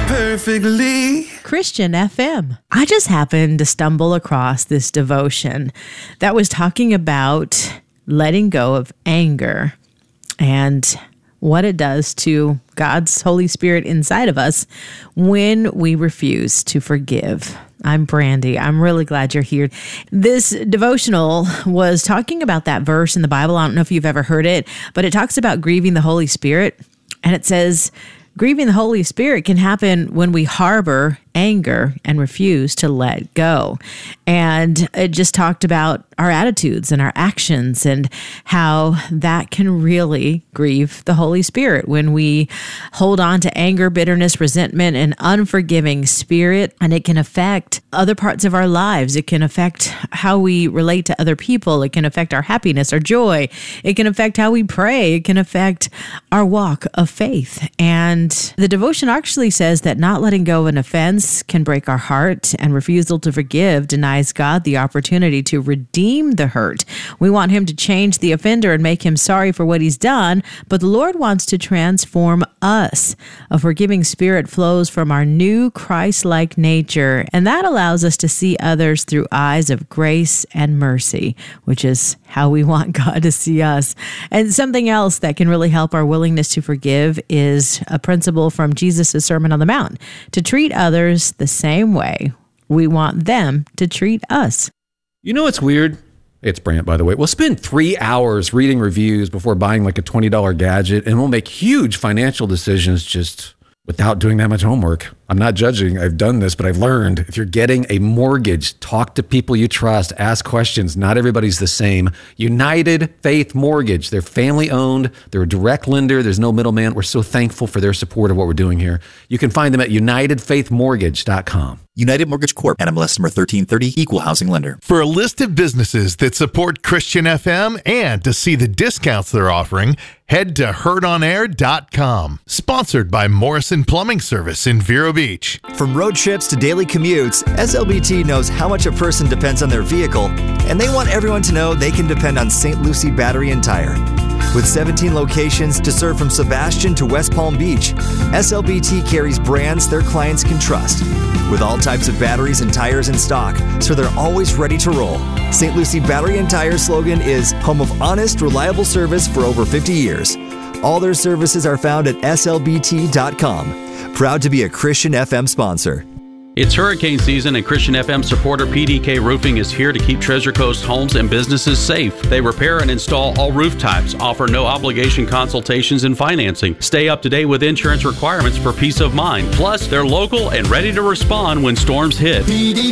perfectly. Christian FM. I just happened to stumble across this devotion that was talking about letting go of anger and what it does to God's Holy Spirit inside of us when we refuse to forgive. I'm Brandy. I'm really glad you're here. This devotional was talking about that verse in the Bible. I don't know if you've ever heard it, but it talks about grieving the Holy Spirit. And it says, grieving the Holy Spirit can happen when we harbor anger and refuse to let go. And it just talked about our attitudes and our actions and how that can really grieve the Holy Spirit when we hold on to anger, bitterness, resentment, and unforgiving spirit. And it can affect other parts of our lives. It can affect how we relate to other people. It can affect our happiness, our joy. It can affect how we pray. It can affect our walk of faith. And the devotion actually says that not letting go of an offense can break our heart, and refusal to forgive denies God the opportunity to redeem the hurt. We want him to change the offender and make him sorry for what he's done, but the Lord wants to transform us. A forgiving spirit flows from our new Christ-like nature, and that allows us to see others through eyes of grace and mercy, which is how we want God to see us. And something else that can really help our willingness to forgive is a principle from Jesus' Sermon on the Mount, to treat others the same way we want them to treat us. You know what's weird? It's Brant, by the way. We'll spend 3 hours reading reviews before buying like a $20 gadget, and we'll make huge financial decisions just without doing that much homework. I'm not judging. I've done this, but I've learned if you're getting a mortgage, talk to people you trust, ask questions. Not everybody's the same. United Faith Mortgage. They're family owned. They're a direct lender. There's no middleman. We're so thankful for their support of what we're doing here. You can find them at UnitedFaithMortgage.com. United Mortgage Corp. NMLS number 1330. Equal housing lender. For a list of businesses that support Christian FM and to see the discounts they're offering, head to heardonair.com. Sponsored by Morrison Plumbing Service in Vero Beach. From road trips to daily commutes, SLBT knows how much a person depends on their vehicle, and they want everyone to know they can depend on St. Lucie Battery and Tire. With 17 locations to serve from Sebastian to West Palm Beach, SLBT carries brands their clients can trust. With all types of batteries and tires in stock, so they're always ready to roll. St. Lucie Battery and Tire slogan is home of honest, reliable service for over 50 years. All their services are found at slbt.com. Proud to be a Christian FM sponsor. It's hurricane season, and Christian FM supporter PDK Roofing is here to keep Treasure Coast homes and businesses safe. They repair and install all roof types, offer no obligation consultations and financing. Stay up to date with insurance requirements for peace of mind. Plus, they're local and ready to respond when storms hit.